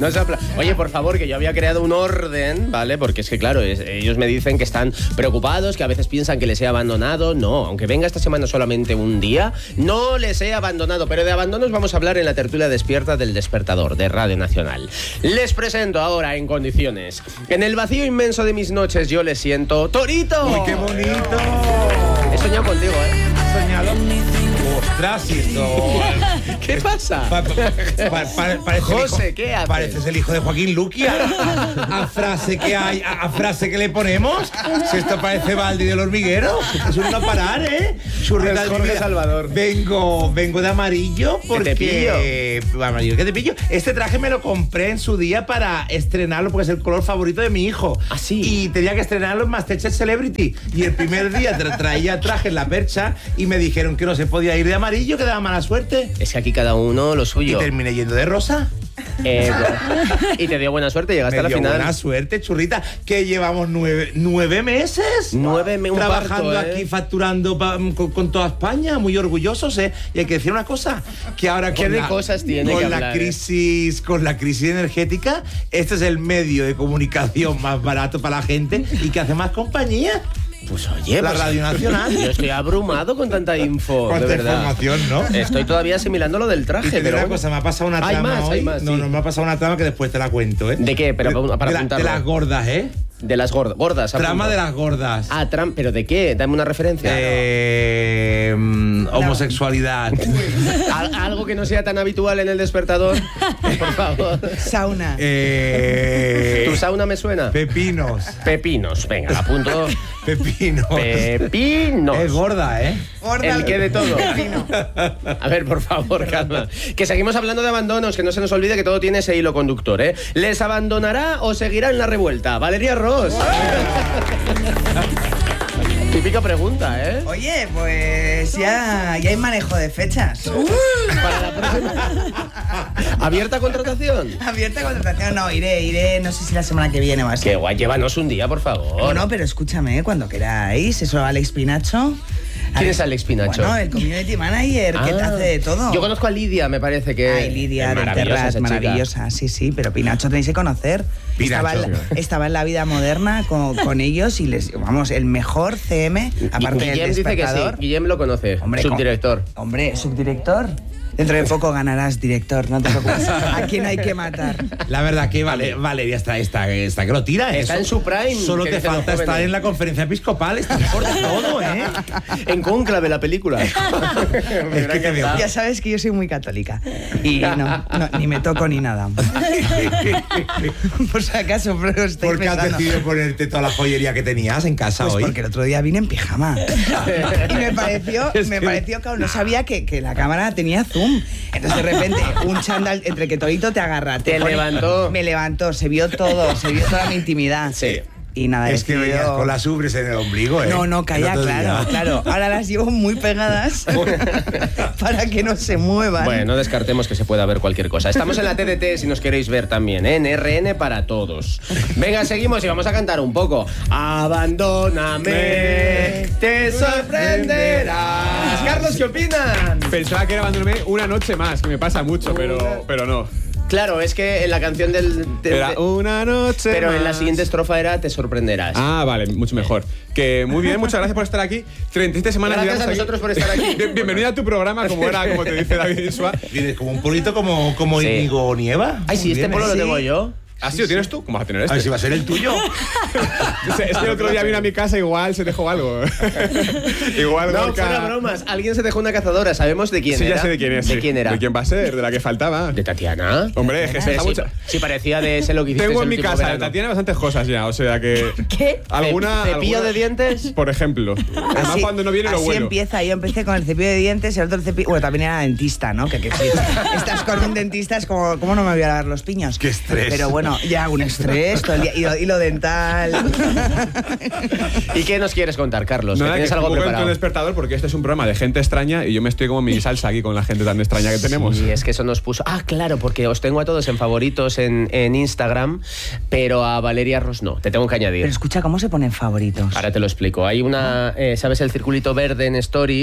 Oye, por favor, que yo había creado un orden, ¿vale? Porque es que, claro, ellos me dicen que están preocupados, que a veces piensan que les he abandonado. No, aunque venga esta semana solamente un día, no les he abandonado. Pero de abandonos vamos a hablar en la tertulia despierta del Despertador de Radio Nacional. Les presento ahora en condiciones. En el vacío inmenso de mis noches yo le siento ¡Torito! ¡Uy, qué bonito! He soñado contigo, ¿eh? ¿Has soñado? ¡Ostras, y esto! ¿Qué pasa? José, ¿qué haces? Pareces el hijo de Joaquín Luquia. A frase que hay, a frase que le ponemos. Si esto parece Baldi del hormiguero. Es un no parar, ¿eh? Churrita Jorge Salvador. Vengo de amarillo porque... ¿Qué te pillo? Amarillo, ¿qué te pillo? Este traje me lo compré en su día para estrenarlo porque es el color favorito de mi hijo. ¿Ah, sí? Y tenía que estrenarlo en Masterchef Celebrity. Y el primer día traía traje en la percha y me dijeron que no se podía ir de amarillo, que daba mala suerte. Es que aquí cada uno lo suyo. Y terminé yendo de rosa. Y te dio buena suerte, llegaste a la final. Buena suerte, churrita, que llevamos 9 meses. 9 meses trabajando parto, aquí, facturando con toda España, muy orgullosos, ¿eh? Y hay que decir una cosa, que ahora ¿qué de cosas tiene que hablar, con la crisis energética, este es el medio de comunicación más barato para la gente y que hace más compañía. Pues oye, la Radio Nacional. Yo estoy abrumado con tanta info, Cuánta de verdad. información, ¿no? Estoy todavía asimilando lo del traje, pero una cosa, me ha pasado una trama hoy. Hay más, no, sí. no, me ha pasado una trama que después te la cuento, ¿eh? ¿De qué? Pero para apuntarlo. De las gordas, ¿eh? De las gordas. Trama de las gordas. Ah, ¿pero de qué? Dame una referencia. Homosexualidad. Algo que no sea tan habitual en el Despertador, por favor. Sauna. ¿Tu sauna me suena? Pepinos. Pepinos, venga, apunto. Pepinos. Pepinos. Es gorda, ¿eh? Gorda. El que de todo. Pepino. A ver, por favor, calma. Que seguimos hablando de abandonos, que no se nos olvide que todo tiene ese hilo conductor, ¿eh? ¿Les abandonará o seguirá en la revuelta? Valeria Ross. Típica pregunta, ¿eh? Oye, pues ya hay manejo de fechas. Para la próxima. ¿Abierta contratación? Abierta contratación, no, iré, no sé si la semana que viene o así. Qué guay, llévanos un día, por favor. No, pero escúchame, cuando queráis, eso, Alex Pinacho. ¿Quién es Alex Pinacho? Bueno, el community manager que te hace de todo. Yo conozco a Lidia, me parece que... Ay, Lidia del Terrat, maravillosa, sí, pero Pinacho tenéis que conocer. Estaba en La Vida Moderna con ellos y vamos, el mejor CM, aparte del Guillem Despertador. Dice que sí, Guillem lo conoce, hombre, subdirector. Subdirector. Dentro de poco ganarás director, no te preocupes. ¿A quién hay que matar? La verdad que Valeria está que lo tira. Está en su prime. Solo te falta estar en la conferencia episcopal. Está por todo, ¿eh? En Cónclave, la película. Es que te veo. Ya sabes que yo soy muy católica. Y no, ni me toco ni nada. Por si acaso, pero estoy ¿Por qué has pensando. decidido ponerte toda la joyería que tenías en casa Pues hoy? porque el otro día vine en pijama. Y me pareció que no sabía que la cámara tenía zoom. Entonces de repente un chándal entre que todito te agarra. Levantó. Me levantó, se vio todo, se vio toda mi intimidad. Sí. Y nada, Es que venías con las ubres en el ombligo, ¿eh? No, calla, claro. Ahora las llevo muy pegadas para que no se muevan. Bueno, no descartemos que se pueda ver cualquier cosa. Estamos en la TDT si nos queréis ver también, ¿eh? En RN para todos. Venga, seguimos y vamos a cantar un poco. Abandóname, te sorprenderás. Carlos, ¿qué opinan? Pensaba que era abandonarme una noche más, que me pasa mucho, pero no. Claro, es que en la canción Era una noche pero más. en la siguiente estrofa era te sorprenderás. Ah, vale, mucho mejor. Que muy bien, muchas gracias por estar aquí. 37 semanas Gracias llevamos a nosotros por estar aquí. Bienvenida a tu programa, como te dice David Insua. Vienes como un polito como Sí. Íñigo Nieva. Ay, sí, Muy este bien, polo ¿eh? lo tengo yo. ¿Ah, sí, lo tienes tú? ¿Cómo vas a tener A este? ver si va a ser el tuyo. Es que el otro día vino a mi casa, igual se dejó algo. Igual No, Gorka... fuera bromas. Alguien se dejó una cazadora. ¿Sabemos de quién Sí, era? ya sé de quién es. ¿De sí. quién era? ¿De quién va a ser? ¿De la que faltaba? ¿De Tatiana? Hombre, es que se deja mucho. Sí, parecía de ese lo que hiciste Tengo en el mi último casa de verano. Tatiana bastantes cosas ya, o sea que... ¿Qué? ¿Cepillo de dientes? Por ejemplo. Además, cuando no viene lo así bueno. empieza. Yo empecé con el cepillo de dientes, el otro cepillo... Bueno, también era dentista, ¿no? Que si estás con un dentista es como... ¿Cómo no me voy a lavar los piños? Qué estrés. Pero bueno, ya un estrés todo el día. Y lo dental. ¿Y qué nos quieres contar, Carlos? Nada, ¿Que tienes que algo pongo en tu preparado? despertador porque este es un programa de gente extraña y yo me estoy como mi salsa aquí con la gente tan extraña que tenemos. Sí, es que eso nos puso... Ah, claro, porque os tengo a todos en favoritos en Instagram, pero a Valeria Ross no. Te tengo que añadir. Pero escucha, ¿cómo se ponen favoritos? Ahora te lo explico. Hay una... ¿sabes el circulito verde en Stories?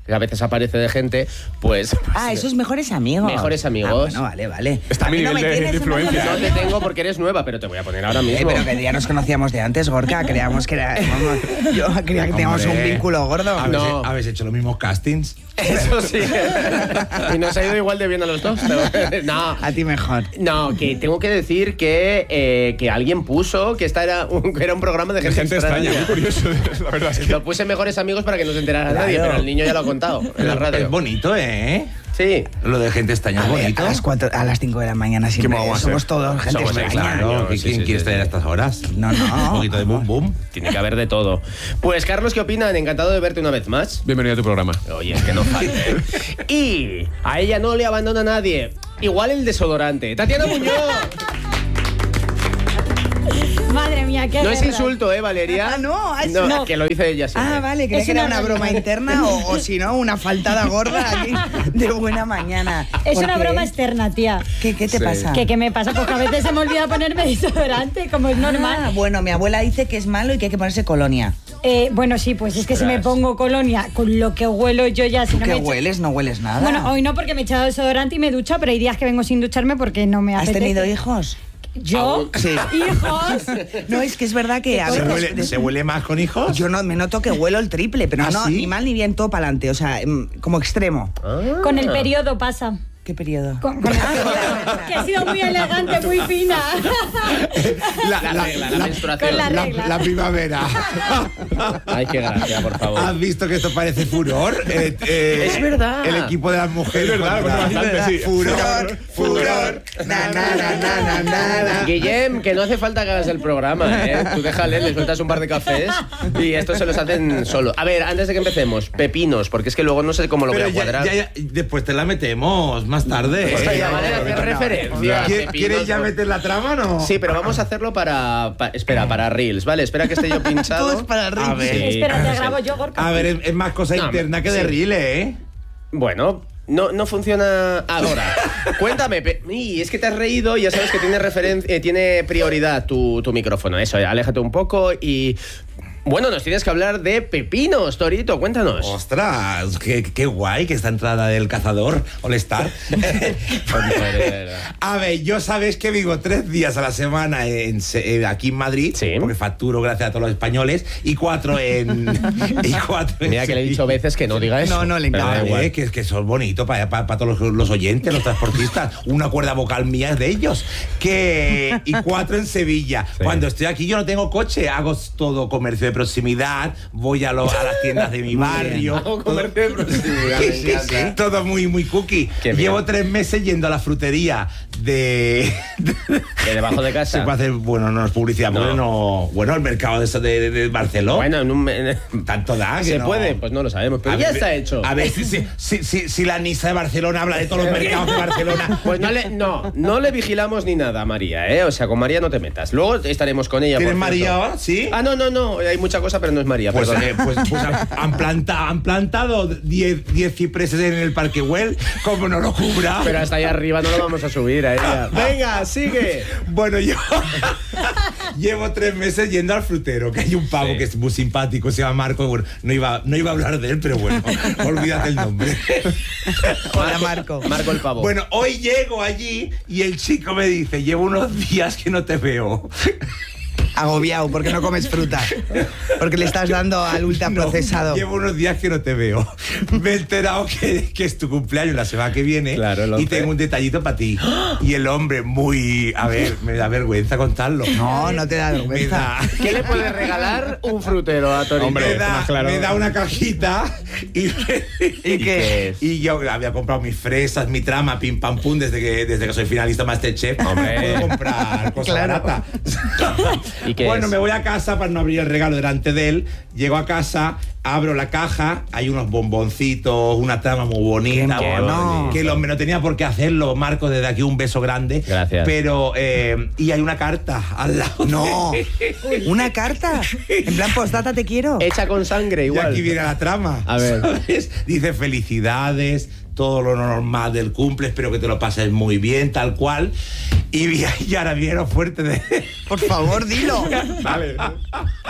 que a veces aparece de gente, pues... esos mejores amigos. Mejores amigos. Bueno, vale. Está mi nivel de influencia. No te tengo porque eres nueva, pero te voy a poner ahora mismo. Pero que ya nos conocíamos de antes, Gorka. Creíamos que era... Yo creía que teníamos un vínculo gordo. ¿Habéis hecho los mismos castings? Eso sí. Y nos ha ido igual de bien a los dos. No. A ti mejor. No, que tengo que decir que alguien puso que era un programa de gente extraña. Muy curioso, la verdad es que... Lo puse Mejores Amigos para que no se enterara nadie, pero el niño ya lo ha contado en la radio. Es bonito, ¿eh? Sí. Lo de gente extraña es bonito. A las 5 de la mañana siempre somos todos gente extraña. Claro, ¿quién quiere estar a estas horas? No. Un poquito de boom boom. Tiene que haber de todo. Pues, Carlos, ¿qué opinan? Encantado de verte una vez más. Bienvenido a tu programa. Oye, es que no falte. Y a ella no le abandona nadie. Igual el desodorante. ¡Tatiana Muñoz! Madre mía, qué No es insulto, Valeria? No. Que lo dice ella siempre. Vale, creía que era una broma interna o si no, una faltada gorda aquí de buena mañana. Es una broma externa, tía. ¿Qué te pasa? ¿Qué me pasa? Porque a veces se me olvida ponerme desodorante, como es normal. Bueno, mi abuela dice que es malo y que hay que ponerse colonia. Bueno, sí, pues es que si me pongo colonia con lo que huelo yo ya... Si no ¿Qué hueles? No hueles nada. Bueno, hoy no porque me he echado desodorante y me ducho, pero hay días que vengo sin ducharme porque no me apetece. ¿Has tenido hijos? ¿Yo? Sí. ¿Hijos? No, es que es verdad que a veces... ¿Se huele más con hijos? Yo me noto que huelo el triple, pero no, ¿sí? ni mal ni bien, todo para adelante, o sea, como extremo. Con el periodo pasa. ¿Qué periodo? Que he sido muy elegante, muy fina. La menstruación. Con la regla. La primavera. Ay, qué gracia, por favor. ¿Has visto que esto parece furor? Es verdad. El equipo de las mujeres. Es verdad, bastante, sí. Furor. Na. Guillem, que no hace falta que hagas el programa, ¿eh? Tú déjale, le sueltas un par de cafés y estos se los hacen solo. A ver, antes de que empecemos, pepinos, porque es que luego no sé cómo lo voy a cuadrar. Ya, después te la metemos más tarde. Pues ya vale hacer referencia. ¿Quieres ya meter la trama o no? Sí, pero vamos a hacerlo para Reels, ¿vale? Espera que esté yo pinchado. Todo es para Reels. A ver. Sí. Espera, te grabo yo, Gorka. A ver, es más cosa interna que de sí. Reel, ¿eh? Bueno, no funciona ahora. Cuéntame, es que te has reído y ya sabes que tiene prioridad tu micrófono. Eso, aléjate un poco y... Bueno, nos tienes que hablar de pepinos, Torito, cuéntanos. ¡Ostras! Qué guay que esta entrada del cazador All Star. A ver, yo sabéis que vivo 3 días a la semana aquí en Madrid, sí, porque facturo gracias a todos los españoles, y 4 en... Mira que le he dicho veces que no diga eso. No, le encanta. Que son bonitos para todos los oyentes, los transportistas. Una cuerda vocal mía es de ellos. Y 4 en Sevilla. Sí. Cuando estoy aquí yo no tengo coche, hago todo comercio de proximidad, voy a las tiendas de mi barrio. Hago comercio de proximidad. Todo muy, muy cookie. Llevo 3 meses yendo a la frutería de debajo de casa. Se puede hacer, bueno, no es publicidad, no. Bueno, el mercado de Barcelona. Bueno, tanto da que se no puede, pues no lo sabemos, pero ya está hecho. A ver si la Nisa de Barcelona habla de todos los mercados de Barcelona. Pues no le vigilamos ni nada a María, ¿eh? O sea, con María no te metas. Luego estaremos con ella. ¿Tienes María ahora? ¿Sí? No, hay mucha cosa, pero no es María. Pues han plantado 10 cipreses en el Parque Güell, como no lo cubra. Pero hasta allá arriba no lo vamos a subir a ella. Venga, sigue. Bueno, yo llevo 3 meses yendo al frutero, que hay un pavo que es muy simpático, se llama Marco. Bueno, no iba a hablar de él, pero bueno, olvídate el nombre. Hola, Marco. Marco el pavo. Bueno, hoy llego allí y el chico me dice, llevo unos días que no te veo. Agobiado porque no comes fruta, porque le estás dando al ultraprocesado. No, llevo unos días que no te veo. Me he enterado que es tu cumpleaños la semana que viene, claro, y tengo un detallito para ti. Y el hombre a ver, me da vergüenza contarlo. No te da vergüenza. ¿Qué le puedes regalar un frutero a Torito? Hombre, me da una cajita y qué es? Y yo había comprado mis fresas, mi trama, pim pam pum, desde que soy finalista Masterchef. Hombre, puedo comprar cosas baratas. Bueno, me voy a casa para no abrir el regalo delante de él. Llego a casa, abro la caja, hay unos bomboncitos, una trama muy bonita. Que el hombre no tenía por qué hacerlo. Marco, desde aquí un beso grande. Gracias. Pero, y hay una carta al lado. No, ¿una carta? En plan, postdata, te quiero. Hecha con sangre, igual. Y aquí viene la trama. A ver. ¿Sabes? Dice felicidades, todo lo normal del cumple, espero que te lo pases muy bien, tal cual. Y ahora viene lo fuerte de... Por favor, dilo. Vale.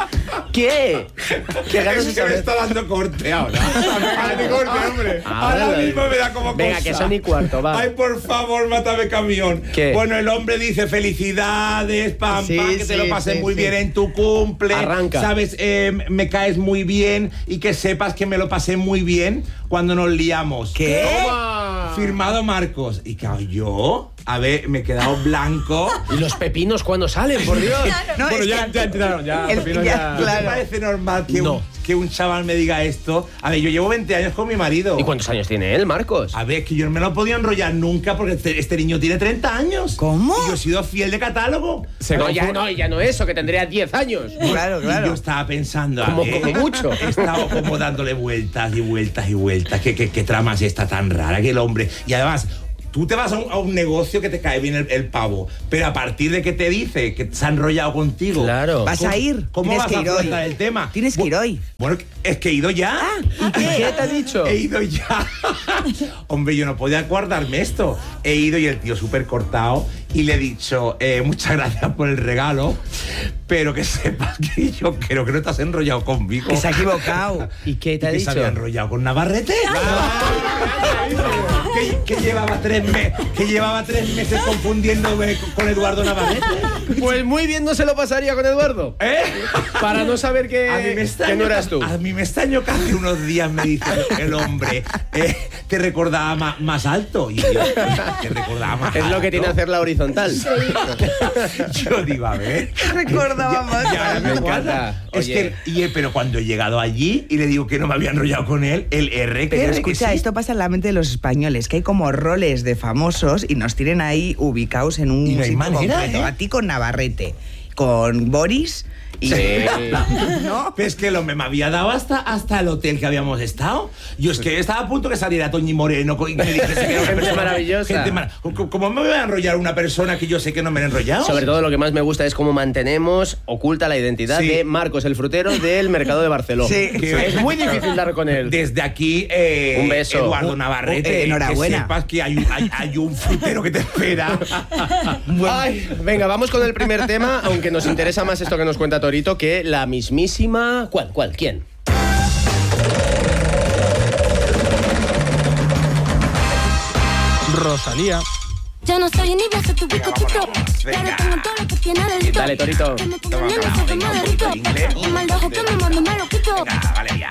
¿Qué? ¿Qué ganas de Es que me saber? está dando corte ahora. Date corte, hombre. Ahora mismo me da como Venga, cosa. que son y cuarto, va. Ay, por favor, mátame camión. ¿Qué? Bueno, el hombre dice felicidades, pam, Sí, pam, que te sí, lo pases sí, muy sí. bien en tu cumple. Arranca. Sabes, me caes muy bien y que sepas que me lo pasé muy bien cuando nos liamos. ¿Qué? ¡Toma! Firmado Marcos. Y claro, yo, a ver, me he quedado blanco. ¿Y los pepinos cuándo salen, por Dios? No, Bueno, es ya que- entraron, ya. el- Pepino ya, ¿No claro. te parece normal que, No. que un chaval me diga esto? A ver, yo llevo 20 años con mi marido. ¿Y cuántos años tiene él, Marcos? A ver, es que yo no me lo he podido enrollar nunca porque este niño tiene 30 años. ¿Cómo? Y yo he sido fiel de catálogo. Ya no eso, que tendría 10 años. Claro, Y claro. yo estaba pensando, a Como- ver, como mucho. He estado como dándole vueltas y vueltas y vueltas. ¿Qué trama es esta tan rara que el hombre? Y además, tú te vas a un negocio que te cae bien el pavo, pero a partir de que te dice que se ha enrollado contigo. Claro. Vas a ir. ¿Cómo Tienes vas que a ir hoy. afrontar el tema? Tienes que ir hoy. Bueno, es que he ido ya. ¿Y qué te ha dicho? He ido ya. Hombre, yo no podía guardarme esto. He ido y el tío súper cortado y le he dicho, muchas gracias por el regalo, pero que sepas que yo creo que no te has enrollado conmigo. Que se ha equivocado. ¿Y qué te ha que dicho? se había enrollado con Navarrete. que llevaba 3 meses. Que llevaba 3 meses confundiéndome con Eduardo Navarrete. Pues muy bien no se lo pasaría con Eduardo. ¿Eh? Para no saber que, A mí me que extraño, no eras tú. A mí me extraño que hace unos días me dice el hombre, te recordaba más alto. Y yo, te recordaba más alto. Es lo que tiene hacer la horizontal. Yo digo, a ver. Recordaba más. Ya, me encanta. Es Oye. que, pero cuando he llegado allí y le digo que no me había enrollado con él, el R que Pero R, escucha, que sí. esto pasa en la mente de los españoles, que hay como roles de famosos y nos tienen ahí ubicados en un Y no hay sitio manera, concreto. ¿eh? A ti con Navarrete, con Boris y... Sí. ¿No? Pero es que el hombre me había dado hasta el hotel que habíamos estado. Yo es que estaba a punto que saliera Toñi Moreno y me dijese que era una Gente persona maravillosa. ¿Cómo me voy a enrollar una persona que yo sé que no me he enrollado? Sobre todo lo que más me gusta es cómo mantenemos oculta la identidad Sí. de Marcos el frutero del mercado de Barcelona. Sí. Es muy difícil dar con él. Desde aquí, Un beso. Eduardo Navarrete, enhorabuena. que sepas que hay un frutero que te espera. Ay, venga, vamos con el primer tema, aunque nos interesa más esto que nos cuenta Torito que la mismísima... ¿Cuál? ¿Quién? Rosalía. Yo no soy ni beso tu pico tu top. Claro, tengo todo lo que tiene delito. Dale, Torito. Que me pongo nena y se me derrito. Y mal de ojo que me mando me lo quito. Vale, ya.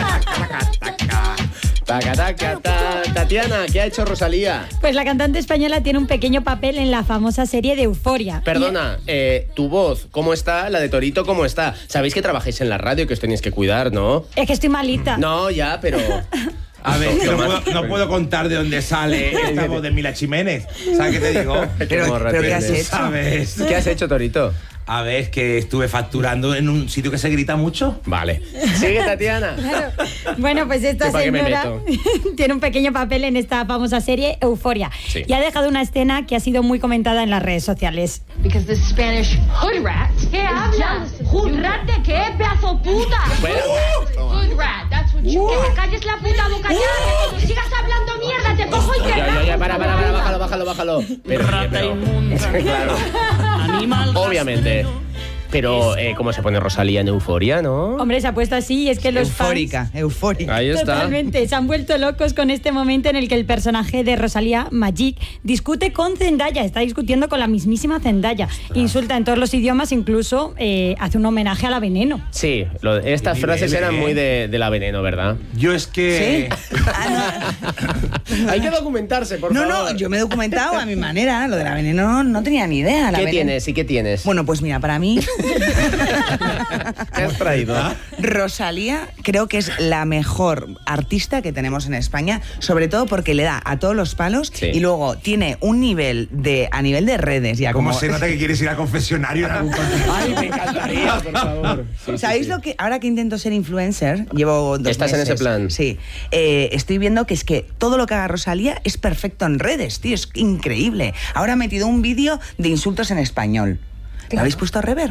Taca, taca, ta. Tatiana, ¿qué ha hecho Rosalía? Pues la cantante española tiene un pequeño papel en la famosa serie de Euforia. Perdona, tu voz, ¿cómo está? La de Torito, ¿cómo está? Sabéis que trabajáis en la radio y que os tenéis que cuidar, ¿no? Es que estoy malita. No, ya, pero... A ver, que Tomás. no puedo contar de dónde sale esta voz de Mila Jiménez. ¿Sabes qué te digo? Pero ¿qué has tienes. hecho? ¿Sabes? ¿Qué has hecho, Torito? A ver, es que estuve facturando en un sitio que se grita mucho. Vale. Sigue, Tatiana. Claro. Bueno, pues esta ¿Para qué me señora meto? tiene un pequeño papel en esta famosa serie Euforia. Sí. Y ha dejado una escena que ha sido muy comentada en las redes sociales. Because the Spanish hood rat. ¿Qué hablas? ¿Hood rat de qué, pedazo puta? Bueno. Hood rat, that's what you... Que te calles la puta boca ya, que cuando sigas hablando mierda te cojo y te... Ya, para, bájalo. Pero, claro. Obviamente. Pero, ¿cómo se pone Rosalía en Euforia, no? Hombre, se ha puesto así y es que los Eufórica. Ahí está. Totalmente, se han vuelto locos con este momento en el que el personaje de Rosalía, Magic, discute con Zendaya, está discutiendo con la mismísima Zendaya. Insulta en todos los idiomas, incluso hace un homenaje a la Veneno. Sí, estas Qué frases nivel, eran muy de la Veneno, ¿verdad? Yo es que... Hay que documentarse, por No, favor. no, yo me he documentado a mi manera. Lo de la Veneno no tenía ni idea. La ¿Qué Veneno- tienes y qué tienes? Bueno, pues mira, para mí, ¿Qué has traído? Rosalía creo que es la mejor artista que tenemos en España, sobre todo porque le da a todos los palos Sí. y luego tiene un nivel a nivel de redes. Ya ¿Cómo como, se nota que quieres ir al confesionario en algún partido? Ay, me encantaría, por favor. Sí, ¿Sabéis sí. lo que ahora que intento ser influencer, llevo 2 ¿Estás en meses? ese plan? Sí. Estoy viendo que es que todo lo que haga Rosalía es perfecto en redes, tío, es increíble. Ahora ha metido un vídeo de insultos en español. ¿Lo habéis puesto a rever?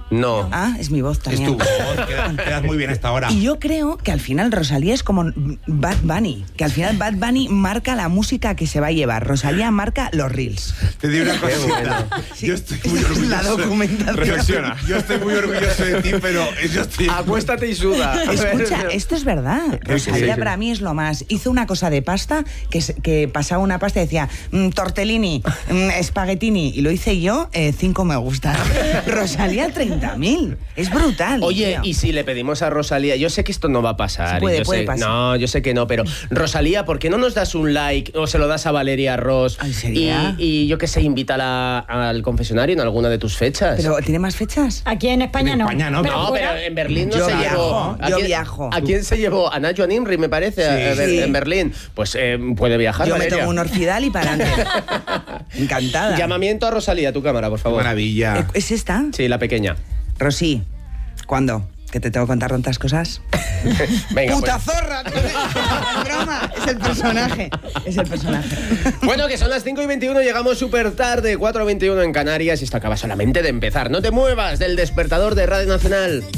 No. Ah, es mi voz también. Es tu voz, quedas muy bien hasta ahora. Y yo creo que al final Rosalía es como Bad Bunny, que al final Bad Bunny marca la música que se va a llevar. Rosalía marca los reels. Te digo una cosita. Sí, Yo estoy muy orgulloso. La documentación. Reflexiona. Yo estoy muy orgulloso de ti, pero yo estoy... Acuéstate y suda. Escucha, esto es verdad. Rosalía sí. para mí es lo más. Hizo una cosa de pasta que pasaba una pasta y decía tortellini, espaguetini, y lo hice yo, 5 me gusta. Rosalía 30.000. Es brutal. Oye, tío. y si le pedimos a Rosalía, yo sé que esto no va a pasar. Sí, puede yo sé, pasar. No, yo sé que no, pero Rosalía, ¿por qué no nos das un like o se lo das a Valeria Ross? ¿En serio? Y yo qué sé, invítala al confesionario en alguna de tus fechas. ¿Pero tiene más fechas? Aquí en España En no. España no, No, fuera- pero en Berlín no Yo se viajo, llevó. yo viajo. ¿A quién se llevó? A Nacho Nimri, me parece, Sí. en Berlín. Pues puede viajar, Yo me Valeria. tomo un Orfidal y para adelante. Encantada. Llamamiento a Rosalía, tu cámara, por favor. Maravilla. ¿Es esta? Sí, la pequeña. Rosy, ¿cuándo? ¿Que te tengo que contar tantas cosas? Venga, ¡Puta pues. zorra! Es broma, es el personaje. Es el personaje. Bueno, que son las 5:21, llegamos súper tarde, 4:21 en Canarias, y esto acaba solamente de empezar. No te muevas del despertador de Radio Nacional.